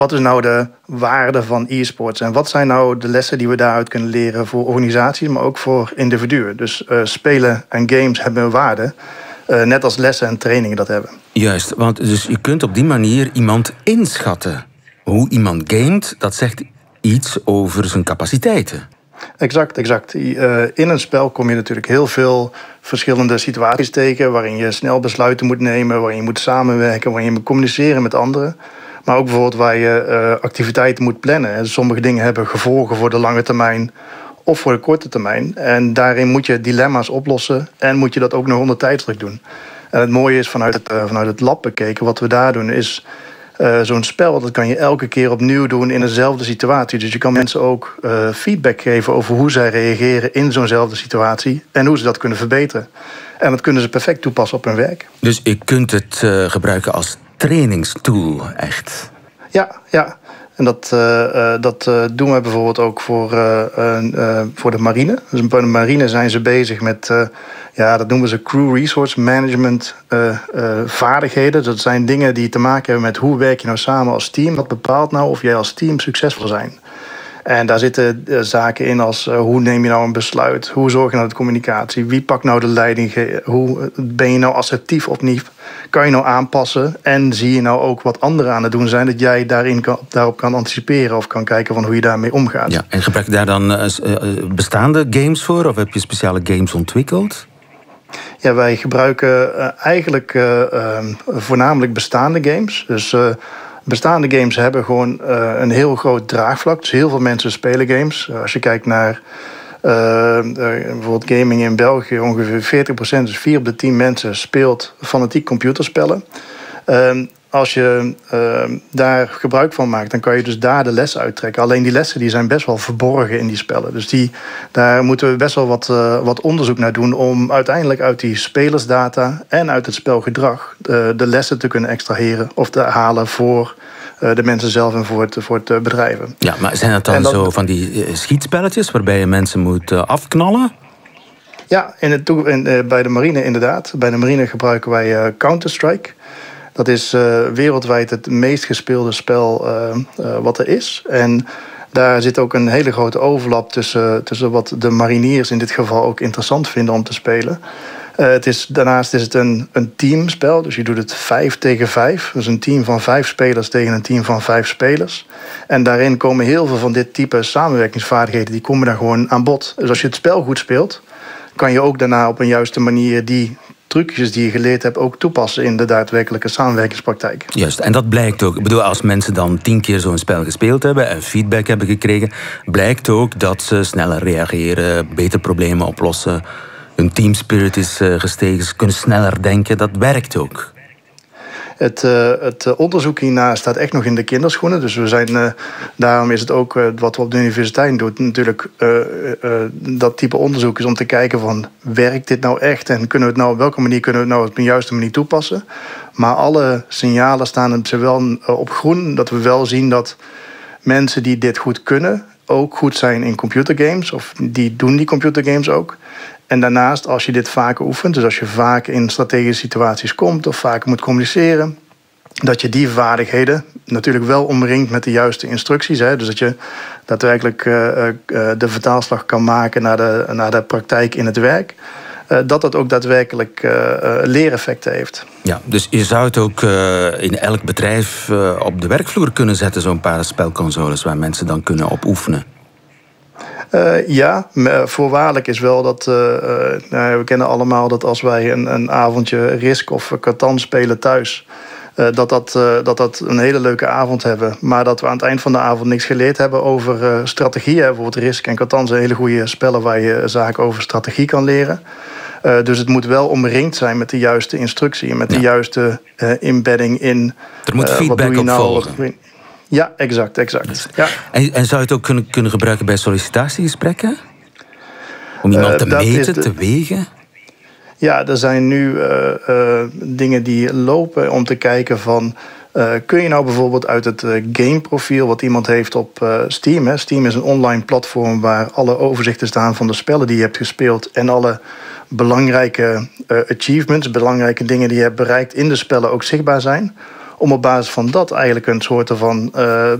Wat is nou de waarde van e-sports? En wat zijn nou de lessen die we daaruit kunnen leren voor organisaties, maar ook voor individuen? Dus spelen en games hebben een waarde. Net als lessen en trainingen dat hebben. Juist, want dus je kunt op die manier iemand inschatten. Hoe iemand gamet, dat zegt iets over zijn capaciteiten. Exact. In een spel kom je natuurlijk heel veel verschillende situaties tegen, waarin je snel besluiten moet nemen, waarin je moet samenwerken, waarin je moet communiceren met anderen. Maar ook bijvoorbeeld waar je activiteiten moet plannen. En sommige dingen hebben gevolgen voor de lange termijn of voor de korte termijn. En daarin moet je dilemma's oplossen en moet je dat ook nog onder tijdsdruk doen. En het mooie is vanuit het lab bekeken, wat we daar doen is zo'n spel, dat kan je elke keer opnieuw doen in dezelfde situatie. Dus je kan mensen ook feedback geven over hoe zij reageren in zo'nzelfde situatie en hoe ze dat kunnen verbeteren. En dat kunnen ze perfect toepassen op hun werk. Dus je kunt het gebruiken als trainingstool, echt? Ja. En dat doen we bijvoorbeeld ook voor de marine. Dus bij de marine zijn ze bezig met, dat noemen ze crew resource management vaardigheden. Dat zijn dingen die te maken hebben met hoe werk je nou samen als team. Wat bepaalt nou of jij als team succesvol zijn. En daar zitten zaken in als hoe neem je nou een besluit? Hoe zorg je nou de communicatie? Wie pakt nou de leiding? Hoe ben je nou assertief of niet? Kan je nou aanpassen? En zie je nou ook wat anderen aan het doen zijn, dat jij daarop kan anticiperen of kan kijken van hoe je daarmee omgaat? Ja, en gebruik je daar dan bestaande games voor? Of heb je speciale games ontwikkeld? Ja, wij gebruiken eigenlijk voornamelijk bestaande games. Dus bestaande games hebben gewoon een heel groot draagvlak. Dus heel veel mensen spelen games. Als je kijkt naar bijvoorbeeld gaming in België, ongeveer 40%, dus 4 op de 10 mensen speelt fanatiek computerspellen. Als je daar gebruik van maakt, dan kan je dus daar de lessen uittrekken. Alleen die lessen die zijn best wel verborgen in die spellen. Dus daar moeten we best wel wat onderzoek naar doen om uiteindelijk uit die spelersdata en uit het spelgedrag de lessen te kunnen extraheren of te halen voor de mensen zelf en voor het bedrijven. Ja, maar zijn dat dan zo van die schietspelletjes waarbij je mensen moet afknallen? Ja, bij de marine inderdaad. Bij de marine gebruiken wij Counter-Strike. Dat is wereldwijd het meest gespeelde spel wat er is. En daar zit ook een hele grote overlap tussen wat de mariniers in dit geval ook interessant vinden om te spelen. Daarnaast is het een teamspel, dus je doet het 5 tegen 5. Dus een team van 5 spelers tegen een team van 5 spelers. En daarin komen heel veel van dit type samenwerkingsvaardigheden, die komen daar gewoon aan bod. Dus als je het spel goed speelt, kan je ook daarna op een juiste manier die trucjes die je geleerd hebt ook toepassen in de daadwerkelijke samenwerkingspraktijk. Juist, en dat blijkt ook. Ik bedoel, als mensen dan 10 keer zo'n spel gespeeld hebben en feedback hebben gekregen, blijkt ook dat ze sneller reageren, beter problemen oplossen, hun teamspirit is gestegen, ze kunnen sneller denken. Dat werkt ook. Het onderzoek hierna staat echt nog in de kinderschoenen. Dus daarom is het ook wat we op de universiteit doen. Natuurlijk dat type onderzoek is om te kijken van, werkt dit nou echt? En op welke manier kunnen we het nou op een juiste manier toepassen? Maar alle signalen staan wel op groen. Dat we wel zien dat mensen die dit goed kunnen ook goed zijn in computergames. Of die doen die computergames ook. En daarnaast, als je dit vaker oefent, dus als je vaak in strategische situaties komt of vaker moet communiceren, dat je die vaardigheden natuurlijk wel omringt met de juiste instructies. Hè? Dus dat je daadwerkelijk de vertaalslag kan maken naar de praktijk in het werk. Dat ook daadwerkelijk leereffecten heeft. Ja, dus je zou het ook in elk bedrijf op de werkvloer kunnen zetten, zo'n paar spelconsoles waar mensen dan kunnen op oefenen. Voorwaardelijk is wel dat we kennen allemaal dat als wij een avondje Risk of Catan spelen thuis, dat een hele leuke avond hebben, maar dat we aan het eind van de avond niks geleerd hebben over strategieën. Bijvoorbeeld Risk en Catan zijn hele goede spellen waar je zaken over strategie kan leren. Dus het moet wel omringd zijn met de juiste instructie en met de juiste embedding in. Er moet feedback op volgen. Ja, exact. Ja. En zou je het ook kunnen gebruiken bij sollicitatiegesprekken? Om iemand te meten, te wegen? Ja, er zijn nu dingen die lopen om te kijken van, kun je nou bijvoorbeeld uit het gameprofiel wat iemand heeft op Steam. Hè? Steam is een online platform waar alle overzichten staan van de spellen die je hebt gespeeld en alle belangrijke achievements, belangrijke dingen die je hebt bereikt in de spellen ook zichtbaar zijn. Om op basis van dat eigenlijk een soort van